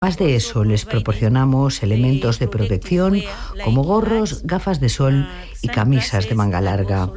Además de eso, les proporcionamos elementos de protección como gorros, gafas de sol y camisas de manga larga.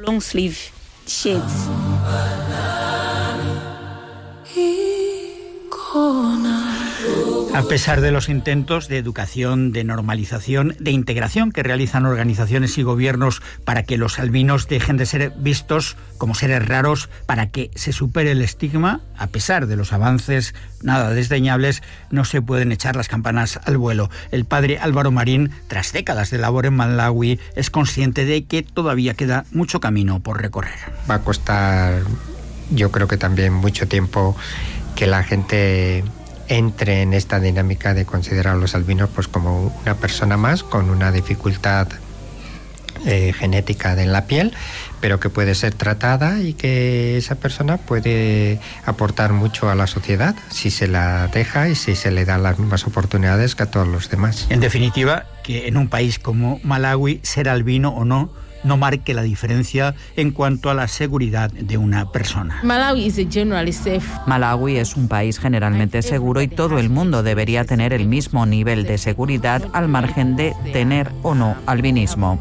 A pesar de los intentos de educación, de normalización, de integración que realizan organizaciones y gobiernos para que los albinos dejen de ser vistos como seres raros, para que se supere el estigma, a pesar de los avances nada desdeñables, no se pueden echar las campanas al vuelo. El padre Álvaro Marín, tras décadas de labor en Malawi, es consciente de que todavía queda mucho camino por recorrer. Va a costar, yo creo que también mucho tiempo, que la gente entre en esta dinámica de considerar a los albinos pues como una persona más con una dificultad genética en la piel, pero que puede ser tratada y que esa persona puede aportar mucho a la sociedad si se la deja y si se le dan las mismas oportunidades que a todos los demás. En definitiva, que en un país como Malawi, ser albino o no marque la diferencia en cuanto a la seguridad de una persona. Malawi es un país generalmente seguro y todo el mundo debería tener el mismo nivel de seguridad al margen de tener o no albinismo.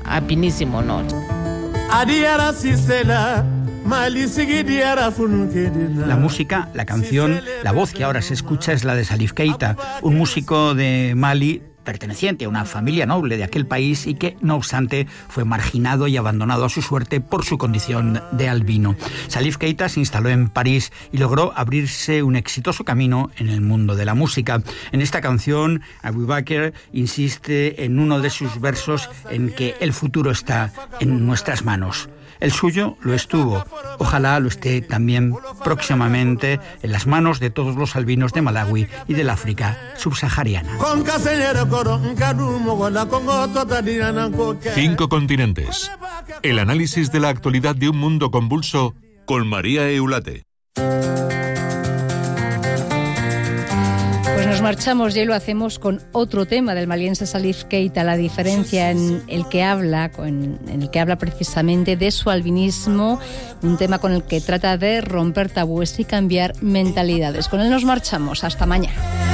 La música, la canción, la voz que ahora se escucha es la de Salif Keita, un músico de Mali perteneciente a una familia noble de aquel país y que, no obstante, fue marginado y abandonado a su suerte por su condición de albino. Salif Keita se instaló en París y logró abrirse un exitoso camino en el mundo de la música. En esta canción, Abubakar insiste en uno de sus versos en que el futuro está en nuestras manos. El suyo lo estuvo. Ojalá lo esté también próximamente en las manos de todos los albinos de Malawi y del África subsahariana. 5 continentes. El análisis de la actualidad de un mundo convulso con María Eulate. Pues nos marchamos y lo hacemos con otro tema del maliense Salif Keita, la diferencia en el que habla precisamente de su albinismo, un tema con el que trata de romper tabúes y cambiar mentalidades. Con él nos marchamos. Hasta mañana.